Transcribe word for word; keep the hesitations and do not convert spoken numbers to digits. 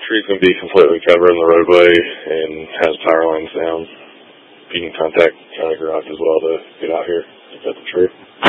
tree's going to be completely covered in the roadway and has power lines down. You can contact county garage as well to get out here to cut the tree.